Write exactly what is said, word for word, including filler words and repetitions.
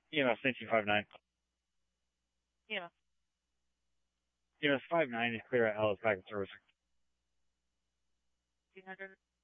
E M S nineteen five nine. E M S. E M S five nine is clear at Ellis back in service. two hundred.